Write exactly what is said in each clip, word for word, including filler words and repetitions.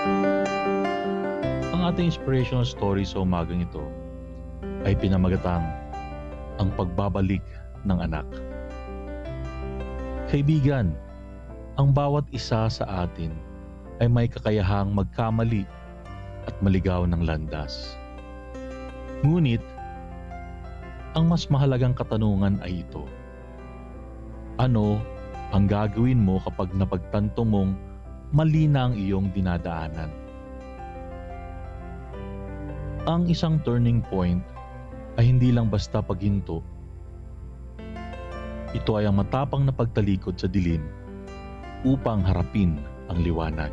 Ang ating inspirational story sa umagang ito ay pinamagatang ang pagbabalik ng anak. Kaibigan, ang bawat isa sa atin ay may kakayahang magkamali at maligaw ng landas. Ngunit, ang mas mahalagang katanungan ay ito. Ano ang gagawin mo kapag napagtanto mong mali na ang iyong dinadaanan? Ang isang turning point ay hindi lang basta paghinto. Ito ay ang matapang na pagtalikod sa dilim upang harapin ang liwanag.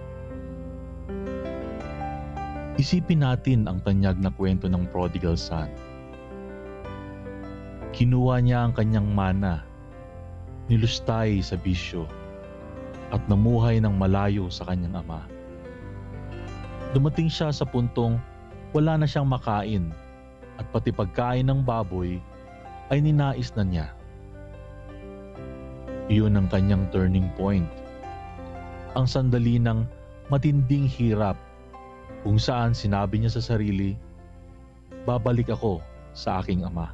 Isipin natin ang tanyag na kwento ng prodigal son. Kinuha niya ang kanyang mana, nilustay sa bisyo, at namuhay ng malayo sa kanyang ama. Dumating siya sa puntong wala na siyang makain at pati pagkain ng baboy ay ninais na niya. Iyon ang kanyang turning point. Ang sandali ng matinding hirap kung saan sinabi niya sa sarili, babalik ako sa aking ama.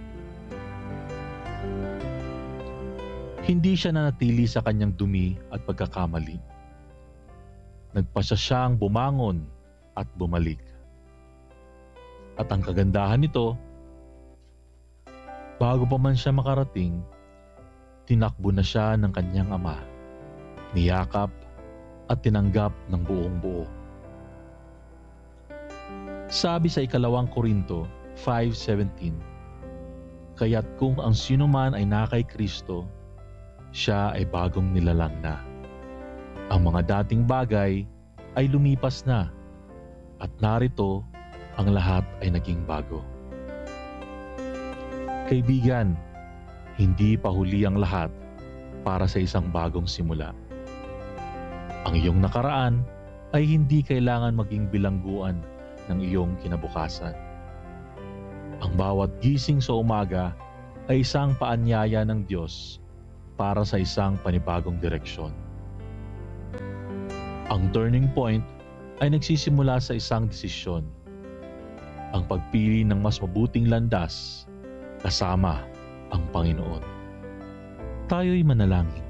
Hindi siya nanatili sa kanyang dumi at pagkakamali. Nagpasya siyang bumangon at bumalik. At ang kagandahan nito, bago pa man siya makarating, tinakbo na siya ng kanyang ama, niyakap at tinanggap ng buong buo. Sabi sa ikalawang Korinto five seventeen, kaya't kung ang sinuman ay nakay Kristo, siya ay bagong nilalang na. Ang mga dating bagay ay lumipas na at narito ang lahat ay naging bago. Kaibigan, hindi pa huli ang lahat para sa isang bagong simula. Ang iyong nakaraan ay hindi kailangan maging bilangguan ng iyong kinabukasan. Ang bawat gising sa umaga ay isang paanyaya ng Diyos para sa isang panibagong direksyon. Ang turning point ay nagsisimula sa isang desisyon. Ang pagpili ng mas mabuting landas kasama ang Panginoon. Tayo'y manalangin.